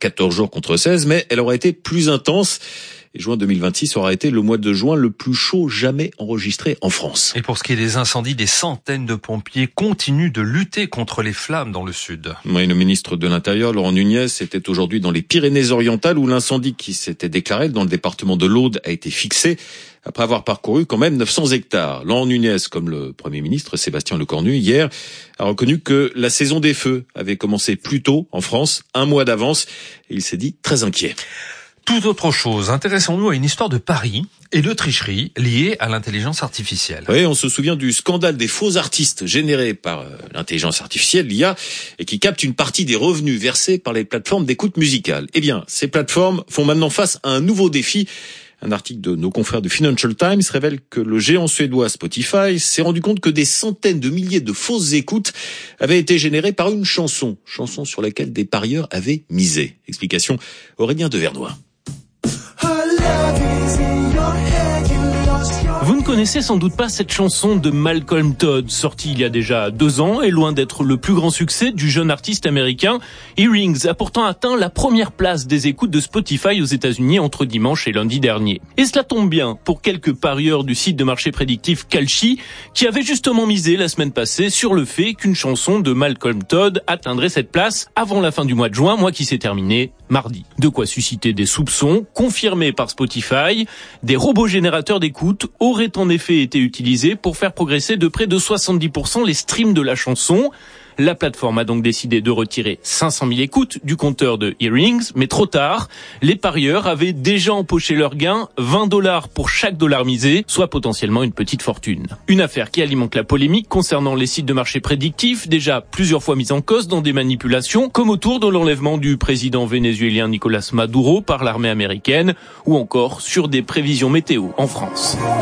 14 jours contre 16, mais elle aura été plus intense. Et juin 2026 aura été le mois de juin le plus chaud jamais enregistré en France. Et pour ce qui est des incendies, des centaines de pompiers continuent de lutter contre les flammes dans le sud. Oui, le ministre de l'Intérieur, Laurent Nunez, était aujourd'hui dans les Pyrénées-Orientales où l'incendie qui s'était déclaré dans le département de l'Aude a été fixé après avoir parcouru quand même 900 hectares. Laurent Nunez, comme le Premier ministre Sébastien Lecornu, hier, a reconnu que la saison des feux avait commencé plus tôt en France, un mois d'avance, et il s'est dit très inquiet. Tout autre chose, intéressons-nous à une histoire de paris et de tricherie liée à l'intelligence artificielle. Oui, on se souvient du scandale des faux artistes générés par l'intelligence artificielle, l'IA, et qui captent une partie des revenus versés par les plateformes d'écoute musicale. Eh bien, ces plateformes font maintenant face à un nouveau défi. Un article de nos confrères du Financial Times révèle que le géant suédois Spotify s'est rendu compte que des centaines de milliers de fausses écoutes avaient été générées par une chanson sur laquelle des parieurs avaient misé. Explication Aurélien Devernois. Vous ne connaissez sans doute pas cette chanson de Malcolm Todd, sortie il y a déjà 2 ans et loin d'être le plus grand succès du jeune artiste américain. Earrings a pourtant atteint la première place des écoutes de Spotify aux États-Unis entre dimanche et lundi dernier. Et cela tombe bien pour quelques parieurs du site de marché prédictif Kalshi qui avaient justement misé la semaine passée sur le fait qu'une chanson de Malcolm Todd atteindrait cette place avant la fin du mois de juin, mois qui s'est terminé mardi. De quoi susciter des soupçons confirmés par Spotify. Des robots générateurs d'écoute auraient en effet été utilisés pour faire progresser de près de 70% les streams de la chanson. La plateforme a donc décidé de retirer 500 000 écoutes du compteur de Earrings, mais trop tard. Les parieurs avaient déjà empoché leur gain, $20 pour chaque dollar misé, soit potentiellement une petite fortune. Une affaire qui alimente la polémique concernant les sites de marché prédictifs, déjà plusieurs fois mis en cause dans des manipulations, comme autour de l'enlèvement du président vénézuélien Nicolás Maduro par l'armée américaine, ou encore sur des prévisions météo en France.